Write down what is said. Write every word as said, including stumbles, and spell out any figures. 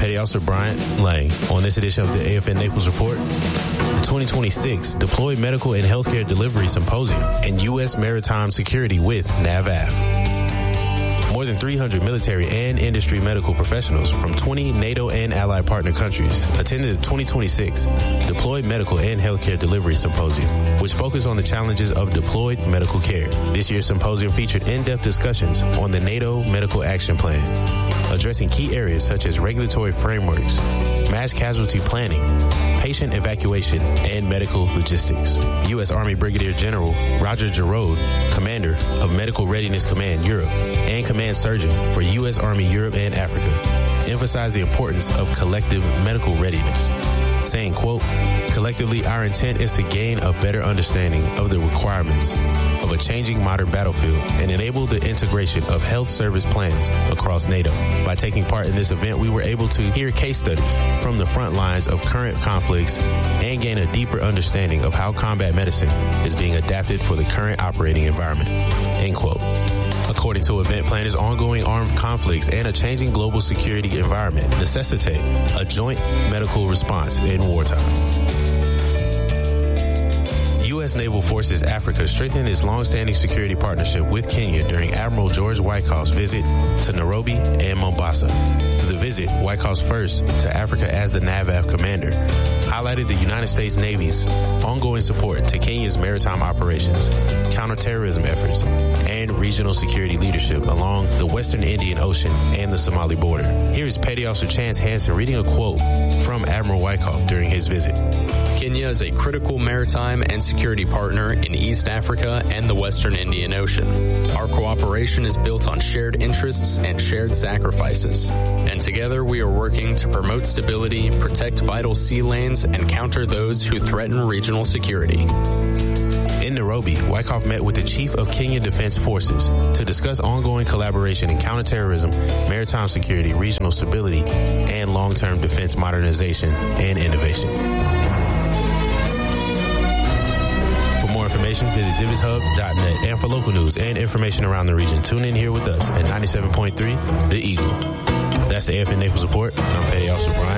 Petty Officer Bryant Lang. On this edition of the A F N Naples Report, the twenty twenty-six Deployed Medical and Healthcare Delivery Symposium and U S Maritime Security with NAVAF. More than three hundred military and industry medical professionals from twenty NATO and allied partner countries attended the twenty twenty-six Deployed Medical and Healthcare Delivery Symposium, which focused on the challenges of deployed medical care. This year's symposium featured in-depth discussions on the NATO Medical Action Plan, addressing key areas such as regulatory frameworks, mass casualty planning, patient evacuation, and medical logistics. U S Army Brigadier General Roger Giroud, Commander of Medical Readiness Command Europe and Command Surgeon for U S Army Europe and Africa, emphasized the importance of collective medical readiness, saying, quote, "Collectively, our intent is to gain a better understanding of the requirements of a changing modern battlefield and enable the integration of health service plans across NATO." By taking part in this event, we were able to hear case studies from the front lines of current conflicts and gain a deeper understanding of how combat medicine is being adapted for the current operating environment, end quote. According to event planners, ongoing armed conflicts and a changing global security environment necessitate a joint medical response in wartime. U S Naval Forces Africa strengthened its long-standing security partnership with Kenya during Admiral George Wyckoff's visit to Nairobi and Mombasa. The visit, Wyckoff's first to Africa as the NAVAF commander, highlighted the United States Navy's ongoing support to Kenya's maritime operations, counterterrorism efforts, and regional security leadership along the Western Indian Ocean and the Somali border. Here is Petty Officer Chance Hansen reading a quote from Admiral Wyckoff during his visit. Kenya is a critical maritime and security partner in East Africa and the Western Indian Ocean. Our cooperation is built on shared interests and shared sacrifices, and together we are working to promote stability, protect vital sea lanes, and counter those who threaten regional security. In Nairobi, Wyckoff met with the Chief of Kenya Defense Forces to discuss ongoing collaboration in counterterrorism, maritime security, regional stability, and long-term defense modernization and innovation. For more information, visit divis hub dot net. And for local news and information around the region, tune in here with us at ninety-seven point three The Eagle. That's the A F N Naples Report. I'm Petty Officer Brian.